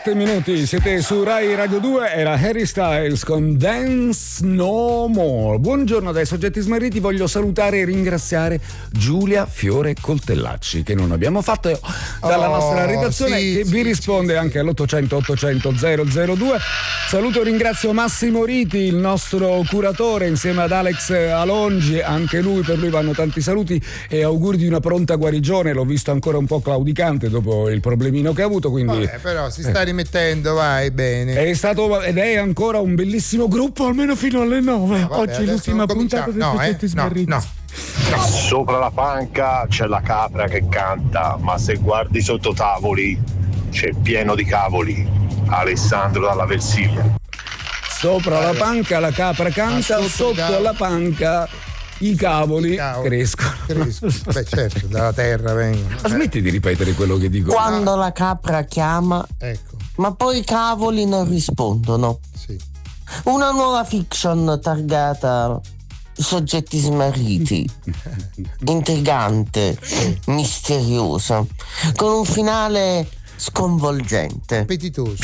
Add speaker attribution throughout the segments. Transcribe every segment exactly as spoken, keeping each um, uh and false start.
Speaker 1: sette minuti, siete su Rai Radio due, era Harry Styles con Dance No More. Buongiorno dai soggetti smarriti, voglio salutare e ringraziare Giulia Fiore Coltellacci, che non abbiamo fatto, dalla oh, nostra redazione, sì, che sì, vi risponde sì, anche sì. all'ottocento ottocento zero zero due. Saluto e ringrazio Massimo Riti, il nostro curatore, insieme ad Alex Alongi, anche lui, per lui vanno tanti saluti e auguri di una pronta guarigione. L'ho visto ancora un po' claudicante dopo il problemino che ha avuto, quindi
Speaker 2: vabbè, però si sta rimettendo, vai bene.
Speaker 1: È stato ed è ancora un bellissimo gruppo, almeno fino alle nove. No, vabbè, oggi è l'ultima puntata dei soggetti eh? smarriti.
Speaker 2: No, no.
Speaker 3: Sopra la panca c'è la capra che canta, ma se guardi sotto tavoli c'è pieno di cavoli. Alessandro dalla Versilia.
Speaker 1: Sopra la panca la capra canta, sotto, sotto la panca i cavoli, I cavoli crescono.
Speaker 2: crescono. Beh, certo, dalla terra vengono.
Speaker 1: Ma smetti di ripetere quello che dico.
Speaker 4: Quando la capra chiama,
Speaker 2: ecco.
Speaker 4: ma poi i cavoli non rispondono.
Speaker 2: Sì.
Speaker 4: Una nuova fiction targata soggetti smarriti, intrigante, misteriosa, con un finale sconvolgente,
Speaker 2: appetitoso.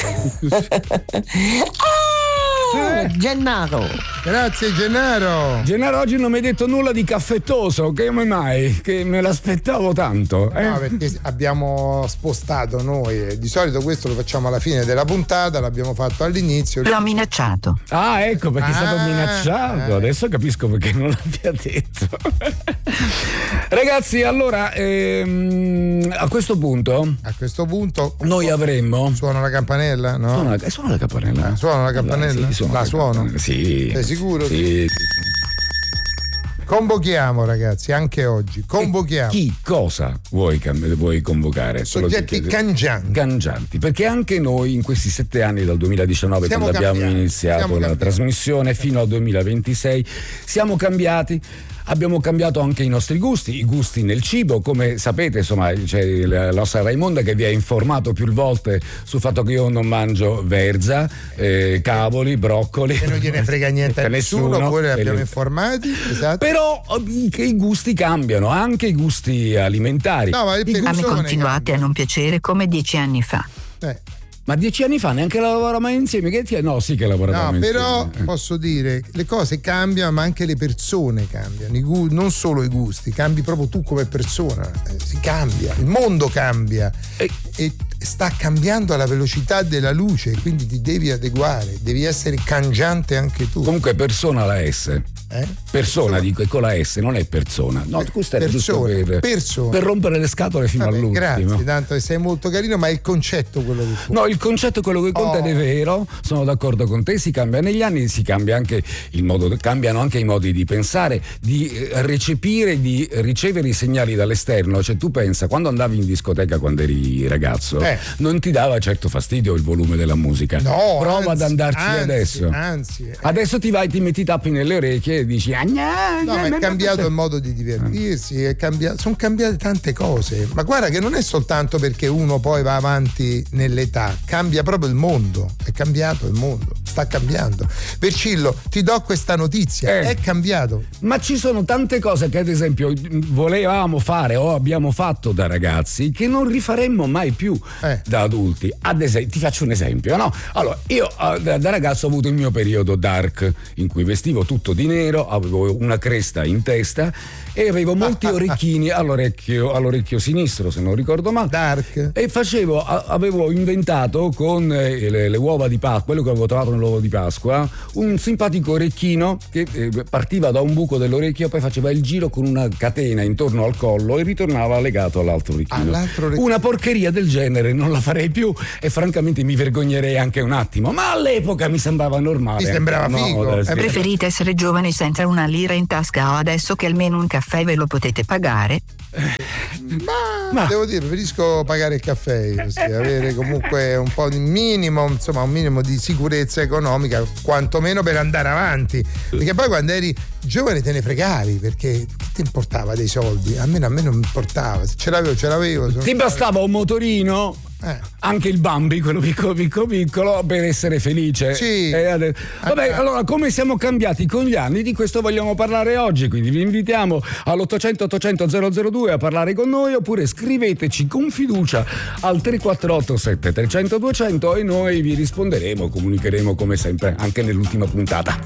Speaker 4: ah, Gennaro.
Speaker 2: Grazie Gennaro.
Speaker 1: Gennaro, oggi non mi hai detto nulla di caffettoso, che come mai? Che me l'aspettavo tanto. Eh?
Speaker 2: No, perché abbiamo spostato noi, di solito questo lo facciamo alla fine della puntata, l'abbiamo fatto all'inizio.
Speaker 5: L'ho minacciato.
Speaker 1: Ah, ecco perché
Speaker 2: ah,
Speaker 1: è stato minacciato.
Speaker 2: eh.
Speaker 1: Adesso capisco perché non l'abbia detto. Ragazzi, allora ehm, a questo punto
Speaker 2: a questo punto
Speaker 1: noi avremmo.
Speaker 2: Suona la campanella? No?
Speaker 1: Suona la, suona la campanella.
Speaker 2: Eh, suona la campanella?
Speaker 1: Sì, suona
Speaker 2: la,
Speaker 1: la
Speaker 2: suono?
Speaker 1: Campanella. Sì.
Speaker 2: Sei sicuro?
Speaker 1: Sì.
Speaker 2: Convochiamo ragazzi, anche oggi. Convochiamo.
Speaker 1: E chi, cosa vuoi, vuoi convocare?
Speaker 2: Soggetti cangianti.
Speaker 1: Cangianti, perché anche noi in questi sette anni dal duemiladiciannove,
Speaker 2: siamo
Speaker 1: quando
Speaker 2: cambiati.
Speaker 1: abbiamo iniziato
Speaker 2: siamo
Speaker 1: la
Speaker 2: cambiati.
Speaker 1: trasmissione, fino al duemilaventisei, siamo cambiati. Abbiamo cambiato anche i nostri gusti, i gusti nel cibo, come sapete, insomma, c'è la nostra Raimonda che vi ha informato più volte sul fatto che io non mangio verza, eh, cavoli, broccoli.
Speaker 2: E non gliene frega niente a nessuno,
Speaker 1: nessuno,
Speaker 2: poi li abbiamo
Speaker 1: le...
Speaker 2: informati, esatto.
Speaker 1: Però i, i gusti cambiano, anche i gusti alimentari.
Speaker 2: No, ma
Speaker 5: a me continuate a non piacere come dieci anni fa.
Speaker 2: Eh.
Speaker 1: Ma dieci anni fa neanche lavoravamo insieme? Che ti... No, sì che lavoravamo
Speaker 2: no,
Speaker 1: insieme.
Speaker 2: No, però posso dire, le cose cambiano, ma anche le persone cambiano. I gu- non solo i gusti, cambi proprio tu come persona. Eh, si cambia, il mondo cambia e... e sta cambiando alla velocità della luce, quindi ti devi adeguare, devi essere cangiante anche tu.
Speaker 1: Comunque persona la S.
Speaker 2: Eh?
Speaker 1: Persona, dico, con la S, non è persona. No, questo è giusto per, per rompere le scatole fino
Speaker 2: Vabbè,
Speaker 1: all'ultimo.
Speaker 2: Grazie, tanto sei molto carino, ma è il concetto quello che conta.
Speaker 1: No, il concetto è quello che conta, oh. ed è vero, sono d'accordo con te, si cambia negli anni, si cambia anche il modo, cambiano anche i modi di pensare, di recepire, di ricevere i segnali dall'esterno. Cioè tu pensa, quando andavi in discoteca quando eri ragazzo, eh. non ti dava certo fastidio il volume della musica.
Speaker 2: No,
Speaker 1: prova
Speaker 2: anzi,
Speaker 1: ad andarci
Speaker 2: anzi,
Speaker 1: adesso.
Speaker 2: Anzi, eh.
Speaker 1: Adesso ti vai, ti metti i tappi nelle orecchie e dici ah, gna,
Speaker 2: no, ma è cambiato il modo di divertirsi, è cambiato, sono cambiate tante cose. Ma guarda che non è soltanto perché uno poi va avanti nell'età, cambia proprio il mondo, è cambiato il mondo, sta cambiando. Vercillo, ti do questa notizia, eh. è cambiato.
Speaker 1: Ma ci sono tante cose che ad esempio volevamo fare o abbiamo fatto da ragazzi che non rifaremmo mai più eh. da adulti. Ad esempio, ti faccio un esempio, no? Allora, io da, da ragazzo ho avuto il mio periodo dark in cui vestivo tutto di nero, avevo una cresta in testa e avevo molti orecchini all'orecchio, all'orecchio sinistro, se non ricordo male.
Speaker 2: Dark.
Speaker 1: E facevo, avevo inventato con le, le uova di Pasqua, quello che avevo trovato nell'uovo di Pasqua, un simpatico orecchino che partiva da un buco dell'orecchio, poi faceva il giro con una catena intorno al collo e ritornava legato all'altro orecchino.
Speaker 2: All'altro orecchino.
Speaker 1: Una porcheria del genere non la farei più e francamente mi vergognerei anche un attimo, ma all'epoca mi sembrava normale.
Speaker 2: Mi sembrava
Speaker 1: no,
Speaker 2: figo.
Speaker 1: Adesso...
Speaker 5: Preferite essere giovani senza una lira in tasca o adesso che almeno un caffè ve lo potete pagare?
Speaker 2: Ma, Ma devo dire, preferisco pagare il caffè, così, avere comunque un po' di minimo, insomma, un minimo di sicurezza economica, quantomeno per andare avanti. Perché poi quando eri giovane te ne fregavi, perché che ti importava dei soldi? Almeno a me non mi importava, se ce l'avevo, ce l'avevo.
Speaker 1: Ti bastava un motorino
Speaker 2: Eh.
Speaker 1: Anche il Bambi, quello piccolo piccolo piccolo, per essere felice.
Speaker 2: Sì.
Speaker 1: Eh, vabbè, allora come siamo cambiati con gli anni? Di questo vogliamo parlare oggi, quindi vi invitiamo all'ottocento ottocento zero zero due a parlare con noi, oppure scriveteci con fiducia al tre quattro otto sette trecento duecento e noi vi risponderemo, comunicheremo come sempre anche nell'ultima puntata.